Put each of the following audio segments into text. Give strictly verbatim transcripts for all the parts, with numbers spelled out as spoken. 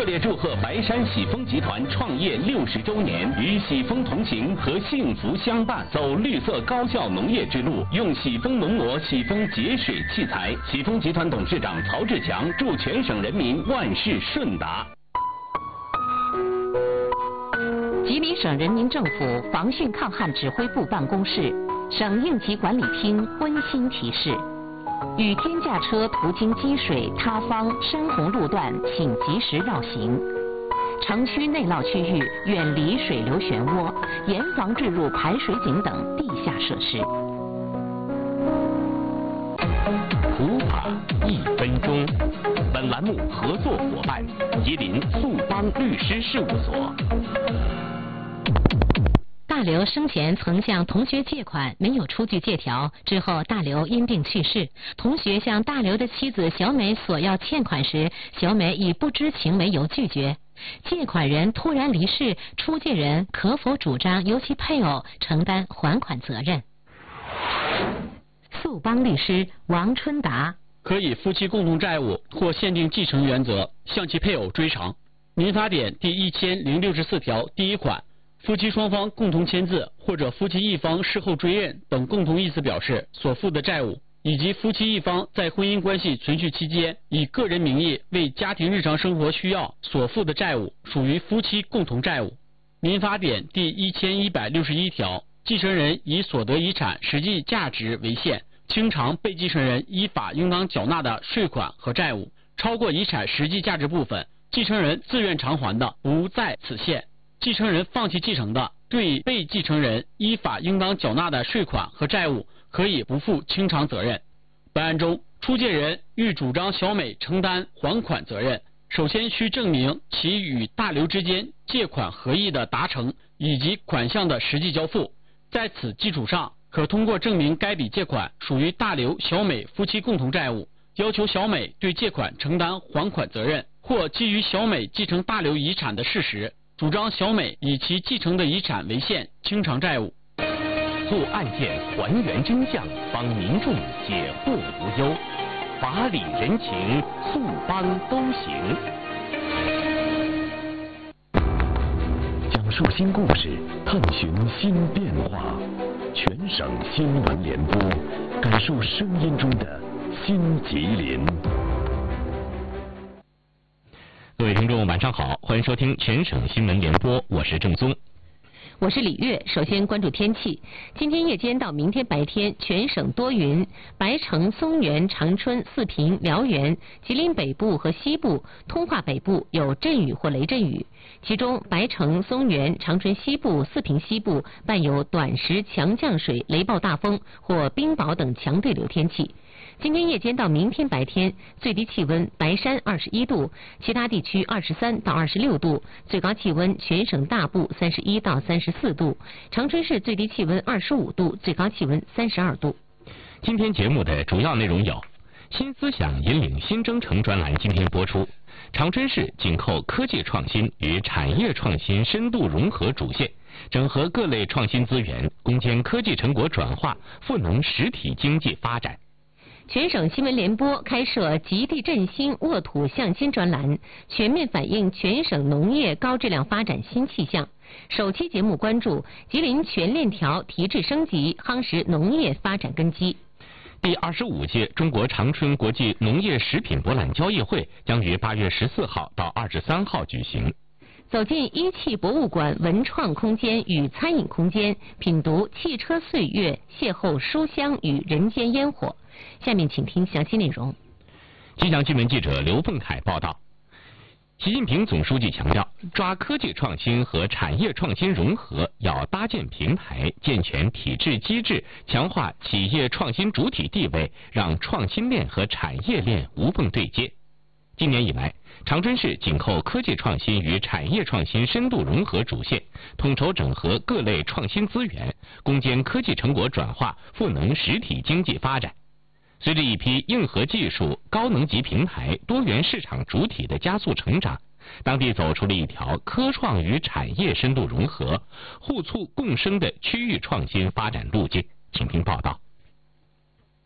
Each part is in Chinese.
热烈祝贺白山喜丰集团创业六十周年，与喜丰同行和幸福相伴，走绿色高效农业之路，用喜丰农膜、喜丰节水器材。喜丰集团董事长曹志强祝全省人民万事顺达。 吉林省人民政府防汛抗旱指挥部办公室、省应急管理厅温馨提示：雨天驾车途经积水、塌方、深洪路段，请及时绕行。城区内涝区域远离水流漩涡，严防置入排水井等地下设施。 普法一分钟。本栏目合作伙伴：吉林速邦律师事务所。 大刘生前曾向同学借款，没有出具借条。之后，大刘因病去世。同学向大刘的妻子小美索要欠款时，小美以不知情为由拒绝。借款人突然离世，出借人可否主张由其配偶承担还款责任？速邦律师王春达： 可以夫妻共同债务或限定继承原则向其配偶追偿。民法典第一千零六十四条第一款。夫妻双方共同签字，或者夫妻一方事后追认等共同意思表示所负的债务，以及夫妻一方在婚姻关系存续期间以个人名义为家庭日常生活需要所负的债务，属于夫妻共同债务。民法典第一千一百六十一条，继承人以所得遗产实际价值为限，清偿被继承人依法应当缴纳的税款和债务，超过遗产实际价值部分，继承人自愿偿还的，不在此限。继承人放弃继承的，对被继承人依法应当缴纳的税款和债务，可以不负清偿责任。本案中，出借人欲主张小美承担还款责任，首先需证明其与大刘之间借款合意的达成以及款项的实际交付。在此基础上，可通过证明该笔借款属于大刘、小美夫妻共同债务，要求小美对借款承担还款责任，或基于小美继承大刘遗产的事实，主张小美以其继承的遗产为限清偿债务。 做案件还原真相，帮民众解惑无忧，法理人情，速帮都行。讲述新故事，探寻新变化，全省新闻联播，感受声音中的新吉林。各位听众晚上好，欢迎收听全省新闻联播，我是郑宗。 我是李月。首先关注天气，今天夜间到明天白天全省多云，白城、松原、长春、四平、辽源、吉林北部和西部、通化北部有阵雨或雷阵雨，其中白城、松原、长春西部、四平西部伴有短时强降水、雷暴大风或冰雹等强对流天气。今天夜间到明天白天，最低气温白山二十一度，其他地区二十三到二十六度，最高气温全省大部三十一到三十四度，长春市最低气温二十五度，最高气温三十二度。 今天节目的主要内容有：新思想引领新征程专栏今天播出，长春市紧扣科技创新与产业创新深度融合主线，整合各类创新资源，攻坚科技成果转化，赋能实体经济发展。 全省新闻联播开设极地振兴、沃土向新专栏，全面反映全省农业高质量发展新气象。首期节目关注吉林全链条提质升级，夯实农业发展根基。 第二十五届中国长春国际农业食品博览交易会将于八月十四号到二十三号举行。 走进一汽博物馆文创空间与餐饮空间，品读汽车岁月，邂逅书香与人间烟火。下面请听详细内容。 吉祥新闻记者刘凤凯报道。习近平总书记强调，抓科技创新和产业创新融合，要搭建平台，健全体制机制，强化企业创新主体地位，让创新链和产业链无缝对接。今年以来，长春市紧扣科技创新与产业创新深度融合主线，统筹整合各类创新资源，攻坚科技成果转化，赋能实体经济发展。随着一批硬核技术、高能级平台、多元市场主体的加速成长，当地走出了一条科创与产业深度融合、互促共生的区域创新发展路径。请听报道。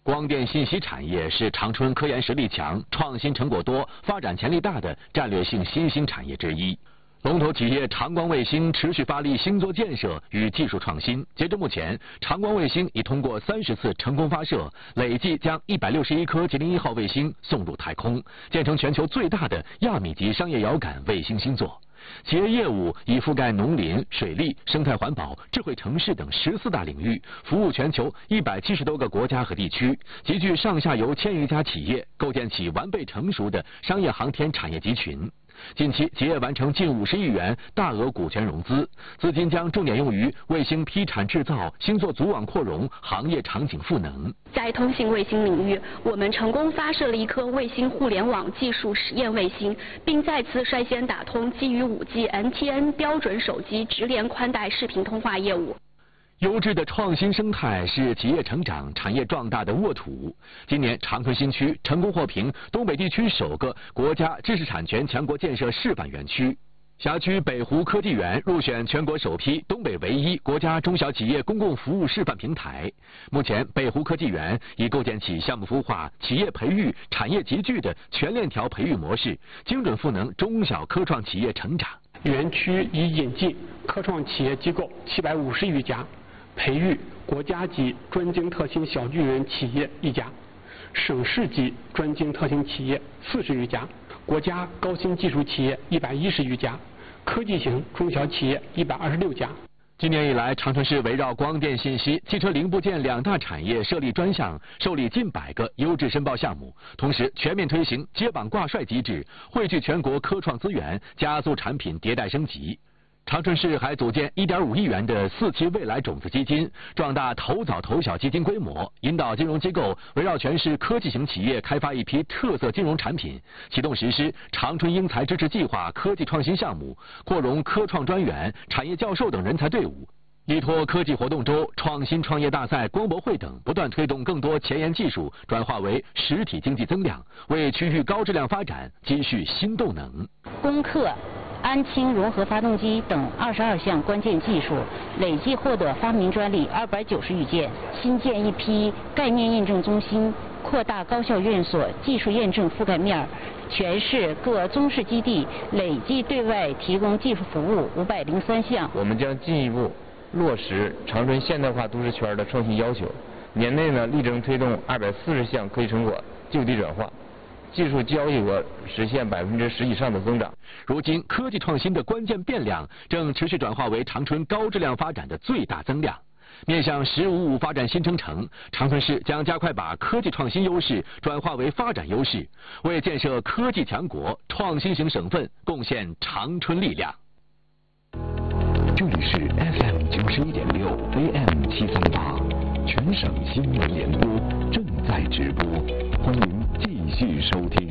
光电信息产业是长春科研实力强、创新成果多、发展潜力大的战略性新兴产业之一。龙头企业长光卫星持续发力星座建设与技术创新。截至目前，长光卫星已通过三十次成功发射，累计将一百六十一颗吉林一号卫星送入太空，建成全球最大的亚米级商业遥感卫星星座。企业业务已覆盖农林、水利、生态环保、智慧城市等十四大领域，服务全球一百七十多个国家和地区，集聚上下游千余家企业，构建起完备成熟的商业航天产业集群。近期，企业完成近五十亿元大额股权融资，资金将重点用于卫星批产制造、星座组网扩容、行业场景赋能。 在通信卫星领域，我们成功发射了一颗卫星互联网技术实验卫星，并再次率先打通基于 五 G N T N 标准手机直连宽带视频通话业务。 优质的创新生态是企业成长、产业壮大的沃土。今年，长春新区成功获评东北地区首个国家知识产权强国建设示范园区。辖区北湖科技园入选全国首批东北唯一国家中小企业公共服务示范平台。目前，北湖科技园已构建起项目孵化、企业培育、产业集聚的全链条培育模式，精准赋能中小科创企业成长。 园区已引进科创企业机构七百五十余家，培育国家级专精特新小巨人企业一家，省市级专精特新企业四十余家，国家高新技术企业一百一十余家，科技型中小企业一百二十六家。 今年以来，长春市围绕光电信息、汽车零部件两大产业设立专项，受理近百个优质申报项目，同时全面推行接榜挂帅机制，汇聚全国科创资源，加速产品迭代升级。长春市还组建一点五亿元的四期未来种子基金，壮大投早投小基金规模，引导金融机构围绕全市科技型企业开发一批特色金融产品，启动实施长春英才支持计划科技创新项目，扩容科创专员、产业教授等人才队伍。依托科技活动周、创新创业大赛、光博会等，不断推动更多前沿技术转化为实体经济增量，为区域高质量发展积蓄新动能。 攻克安氢融合发动机等二十二项关键技术，累计获得发明专利二百九十余件。新建一批概念验证中心，扩大高校院所技术验证覆盖面。全市各综试基地累计对外提供技术服务五百零三项。 我们将进一步落实长春现代化都市圈的创新要求，年内呢力争推动二百四十项科技成果就地转化，技术交易额实现百分之十以上的增长。 如今，科技创新的关键变量正持续转化为长春高质量发展的最大增量。面向“十五五”发展新征程，长春市将加快把科技创新优势转化为发展优势，为建设科技强国、创新型省份贡献长春力量。 这里是 F M 九十一点六 A M 七三八，全省新闻联播正在直播，欢迎继续收听。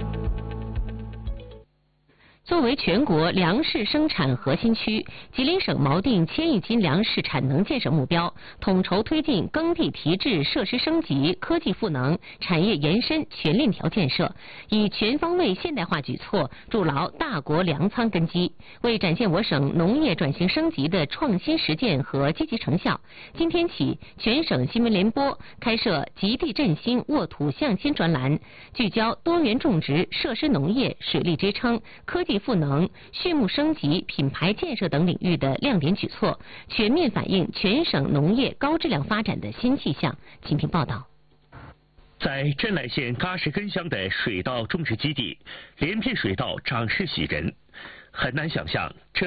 作为全国粮食生产核心区，吉林省锚定千亿斤粮食产能建设目标，统筹推进耕地提质、设施升级、科技赋能、产业延伸全链条建设，以全方位现代化举措筑牢大国粮仓根基。为展现我省农业转型升级的创新实践和积极成效，今天起，全省新闻联播开设“极地振兴、沃土向新”专栏，聚焦多元种植、设施农业、水利支撑、科技赋能、畜牧升级、品牌建设等领域的亮点举措，全面反映全省农业高质量发展的新气象。请听报道。 在镇来县嘎石根乡的水稻种植基地，连片水稻长势喜人，很难想象这